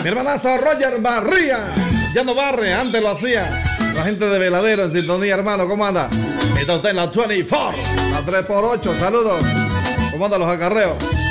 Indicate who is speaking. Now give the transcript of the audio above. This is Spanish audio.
Speaker 1: Mi hermanazo Roger Barría. Ya no barre, antes lo hacía. La gente de Veladero en sintonía, hermano. ¿Cómo anda? Está usted en la 24, la 3x8. Saludos. ¿Cómo andan los acarreos?